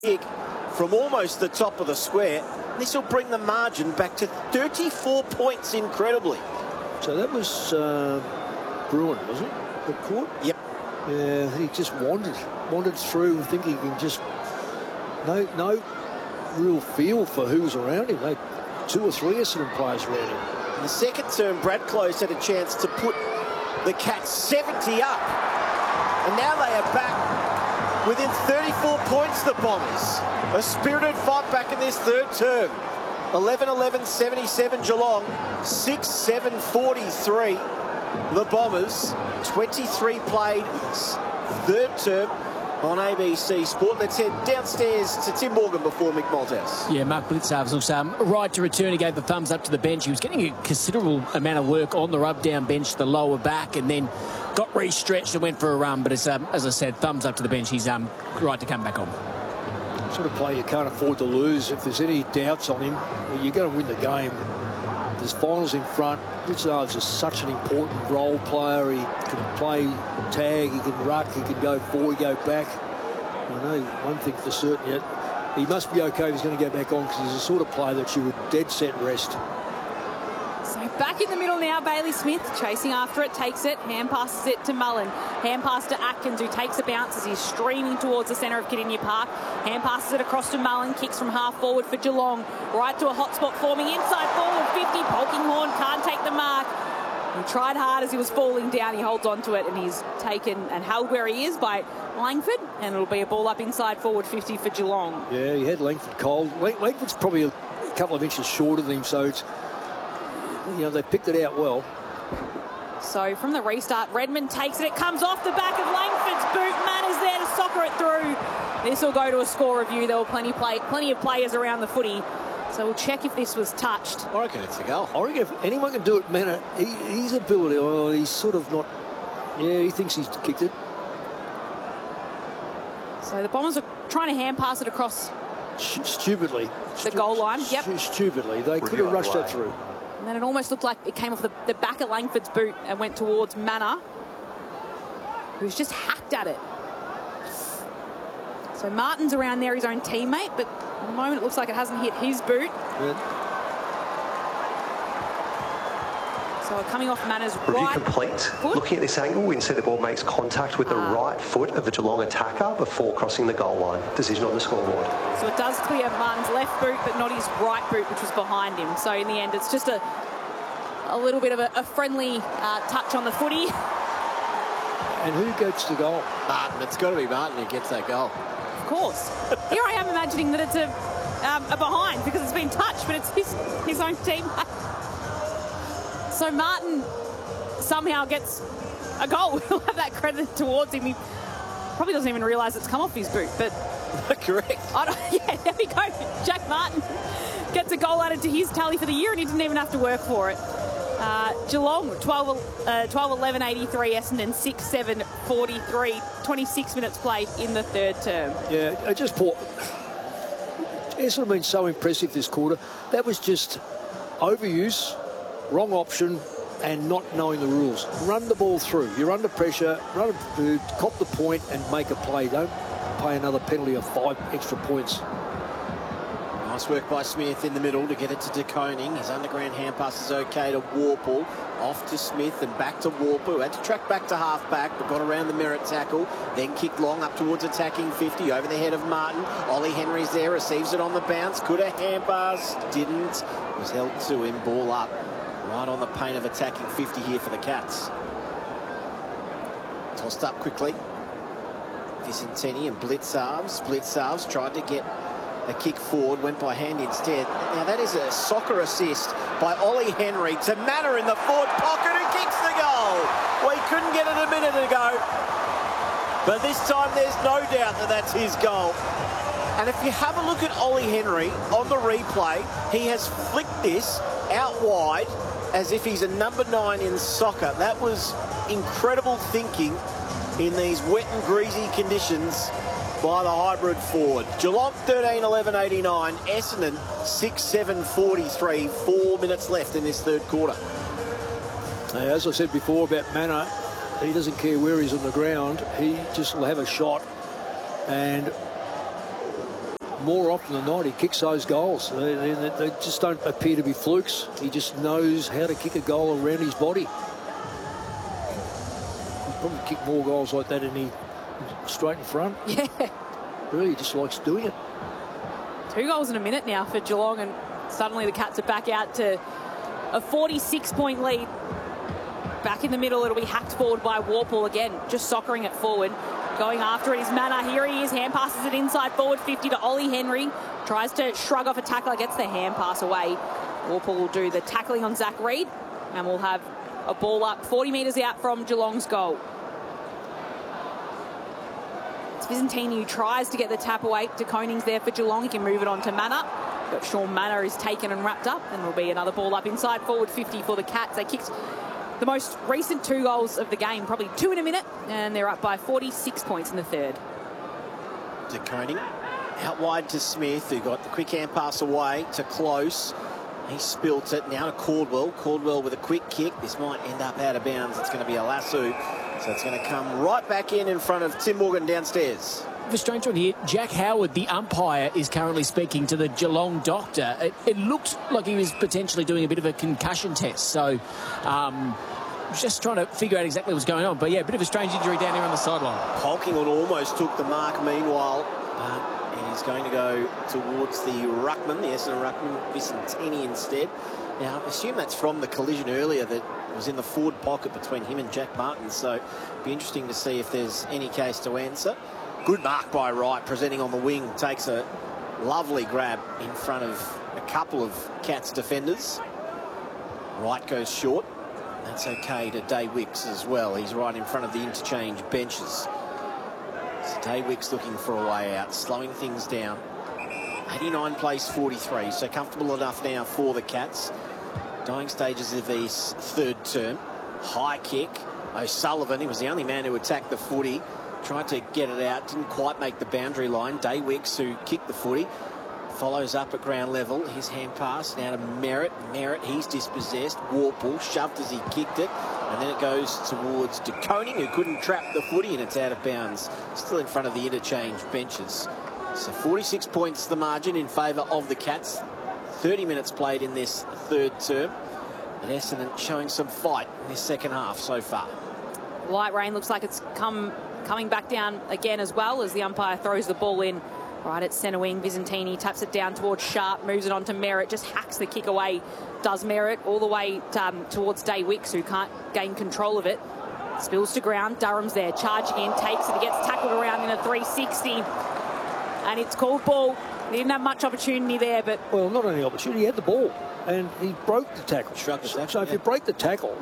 kick from almost the top of the square. This will bring the margin back to 34 points, incredibly. So that was Bruin, was it? The court? Yep. Yeah, he just wandered through, thinking he can just no real feel for who's around him. Like 2 or 3 Essendon players around him. In the second term, Brad Close had a chance to put the Cats 70 up, and now they are back within 34 points, the Bombers. A spirited fight back in this third term. 11-11, 77 Geelong, 6-7, 43 the Bombers. 23 played third term on ABC Sport. Let's head downstairs to Tim Morgan before Mick Malthouse. Yeah, Mark Blicavs looks right to return. He gave the thumbs up to the bench. He was getting a considerable amount of work on the rub-down bench, the lower back, and then got re-stretched and went for a run. But as I said, thumbs up to the bench. He's right to come back on. Sort of play you can't afford to lose. If there's any doubts on him, you're going to win the game. There's finals in front. Blicavs is such an important role player. He can play tag, he can ruck, he can go forward, go back. I know one thing for certain yet. He must be okay if he's going to go back on, because he's the sort of player that you would dead set rest. So back in the middle now, Bailey Smith chasing after it, takes it, hand passes it to Mullen. Hand pass to Atkins, who takes a bounce as he's streaming towards the centre of Kardinia Park. Hand passes it across to Mullen, kicks from half forward for Geelong. Right to a hot spot forming inside forward 50. Polkinghorne can't take the mark. He tried hard as he was falling down. He holds on to it, and he's taken and held where he is by Langford, and it'll be a ball up inside forward 50 for Geelong. Yeah, he had Langford cold. Langford's probably a couple of inches shorter than him, so it's, you know, they picked it out well. So from the restart, Redmond takes it. It comes off the back of Langford's boot. Manners there to soccer it through. This will go to a score review. There were plenty of players around the footy. So we'll check if this was touched. I reckon it's a goal. I reckon if anyone can do it, man, his ability, he's sort of not... Yeah, he thinks he's kicked it. So the Bombers are trying to hand pass it across stupidly. The goal line. Yep. Stupidly. They could have rushed that through. And then it almost looked like it came off the back of Langford's boot and went towards Manor, who's just hacked at it. So Martin's around there, his own teammate, but at the moment it looks like it hasn't hit his boot. Yeah. So coming off Manor's Review right complete. foot. Looking at this angle, we can see the ball makes contact with the right foot of the Geelong attacker before crossing the goal line. Decision on the scoreboard. So it does clear Martin's left boot, but not his right boot, which was behind him. So in the end, it's just a little bit of a friendly touch on the footy. And who gets the goal? Martin. It's got to be Martin who gets that goal. Of course. Here I am imagining that it's a behind because it's been touched, but it's his own teammate. So Martin somehow gets a goal. He'll have that credit towards him. He probably doesn't even realise it's come off his boot, but... Correct. Yeah, there we go. Jack Martin gets a goal added to his tally for the year, and he didn't even have to work for it. Geelong, 12-11, 83. Essendon, 6-7, 43. 26 minutes played in the third term. Yeah, Essendon have been so impressive this quarter. That was just overuse, wrong option, and not knowing the rules. Run the ball through. You're under pressure, run it through, cop the point and make a play. Don't pay another penalty of 5 extra points. Nice work by Smith in the middle to get it to De Koning. His underground hand pass is okay to Warple. Off to Smith and back to Warple, who had to track back to half-back, but got around the Merritt tackle. Then kicked long up towards attacking 50, over the head of Martin. Ollie Henry's there, receives it on the bounce. Could have hand pass, didn't. Was held to him, ball up. Right on the paint of attacking 50 here for the Cats. Tossed up quickly. Vicentini and Blicavs. Blicavs tried to get a kick forward, went by hand instead. Now that is a soccer assist by Ollie Henry to Manor in the forward pocket, who kicks the goal. Well, he couldn't get it a minute ago, but this time there's no doubt that that's his goal. And if you have a look at Ollie Henry on the replay, he has flicked this out wide as if he's a number 9 in soccer. That was incredible thinking in these wet and greasy conditions by the hybrid forward. Geelong 13-11, 89. Essendon 6-7, 43. 4 minutes left in this third quarter. As I said before about Manor, he doesn't care where he's on the ground. He just will have a shot, and more often than not, he kicks those goals. They just don't appear to be flukes. He just knows how to kick a goal around his body. He'd probably kick more goals like that straight in front. Yeah. Really, he just likes doing it. 2 goals in a minute now for Geelong, and suddenly the Cats are back out to a 46-point lead. Back in the middle, it'll be hacked forward by Warple again, just soccering it forward. Going after it is Manor. Here he is. Hand passes it inside forward 50 to Ollie Henry. Tries to shrug off a tackler, gets the hand pass away. Warple will do the tackling on Zach Reid, and we'll have a ball up 40 metres out from Geelong's goal. It's Visentini who tries to get the tap away. De Koning's there for Geelong. He can move it on to Manor. But Sean Manor is taken and wrapped up, and will be another ball up inside forward 50 for the Cats. They kicked the most recent 2 goals of the game, probably 2 in a minute, and they're up by 46 points in the third. De Koning out wide to Smith, who got the quick hand pass away to Close. He spilt it now to Caldwell. Caldwell with a quick kick. This might end up out of bounds. It's going to be a lasso. So it's going to come right back in front of Tim Morgan downstairs. The strange one here, Jack Howard, the umpire, is currently speaking to the Geelong doctor. It looked like he was potentially doing a bit of a concussion test. So just trying to figure out exactly what's going on. But, yeah, a bit of a strange injury down here on the sideline. Polkinghorne almost took the mark meanwhile. He's going to go towards the ruckman, the Essendon ruckman, Visentini instead. Now, I assume that's from the collision earlier that was in the forward pocket between him and Jack Martin. So it'll be interesting to see if there's any case to answer. Good mark by Wright, presenting on the wing. Takes a lovely grab in front of a couple of Cats defenders. Wright goes short. That's okay to Day Wicks as well. He's right in front of the interchange benches. So Day Wicks looking for a way out, slowing things down. 89 plays 43, so comfortable enough now for the Cats. Dying stages of his third term. High kick. O'Sullivan, he was the only man who attacked the footy. Tried to get it out, didn't quite make the boundary line. Day Wicks, who kicked the footy, follows up at ground level. His hand pass now to Merritt. Merritt, he's dispossessed. Warple shoved as he kicked it. And then it goes towards De Koning, who couldn't trap the footy, and it's out of bounds. Still in front of the interchange benches. So 46 points the margin in favour of the Cats. 30 minutes played in this third term. And Essendon showing some fight in this second half so far. Light rain looks like it's coming back down again as well as the umpire throws the ball in right at centre wing. Visentini taps it down towards Sharp, moves it on to Merritt, just hacks the kick away. Does Merritt all the way towards Day Wicks, who can't gain control of it. Spills to ground. Durham's there, charging in, takes it. He gets tackled around in a 360. And it's called ball. He didn't have much opportunity there, but... Well, not only opportunity, he had the ball. And he broke the tackle. Shrugged the tackle, so if you break the tackle...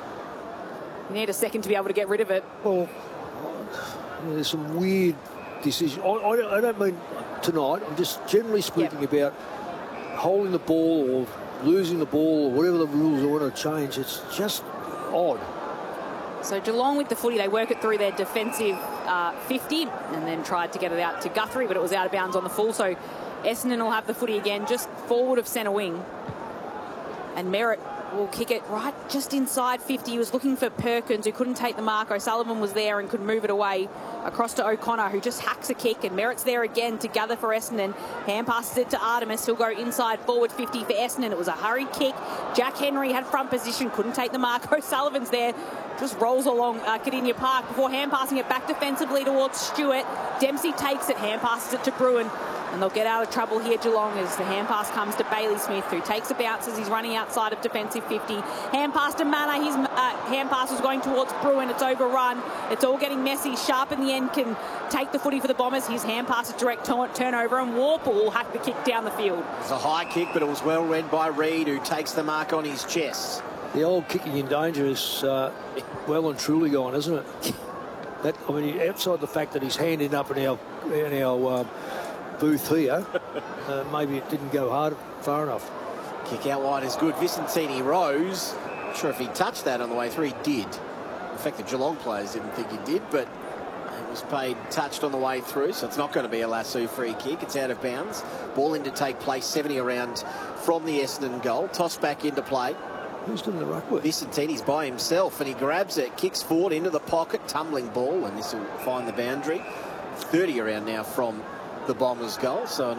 You need a second to be able to get rid of it. Well, there's some weird decisions. I don't mean tonight. I'm just generally speaking about holding the ball or losing the ball or whatever the rules are want to change. It's just odd. So Geelong with the footy, they work it through their defensive 50 and then tried to get it out to Guthrie, but it was out of bounds on the full. So Essendon will have the footy again just forward of centre wing. And Merritt will kick it right just inside 50. He was looking for Perkins, who couldn't take the mark. O'Sullivan was there and could move it away across to O'Connor, who just hacks a kick. And Merritt's there again to gather for Essendon. Hand passes it to Artemis. He'll go inside forward 50 for Essendon. It was a hurried kick. Jack Henry had front position, couldn't take the mark. O'Sullivan's there, just rolls along Kardinia Park before hand passing it back defensively towards Stewart. Dempsey takes it, hand passes it to Bruin. And they'll get out of trouble here, Geelong, as the hand pass comes to Bailey Smith, who takes a bounce as he's running outside of defensive 50. Hand pass to Manor. His hand pass was going towards Bruin. It's overrun. It's all getting messy. Sharp in the end can take the footy for the Bombers. His hand pass is direct turnover, and Warple will hack the kick down the field. It's a high kick, but it was well read by Reid, who takes the mark on his chest. The old kicking in danger is well and truly gone, isn't it? Outside the fact that he's handing up in our booth here, maybe it didn't go far enough. Kick out wide is good. Visentini rose. Not sure if he touched that on the way through. He did. In fact, the Geelong players didn't think he did, but it was touched on the way through, so it's not going to be a lasso free kick. It's out of bounds. Ball in to take place, 70 around from the Essendon goal. Toss back into play. Who's doing the ruck work? Visentini's by himself, and he grabs it, kicks forward into the pocket, tumbling ball, and this will find the boundary. 30 around now from the Bombers' goal, so a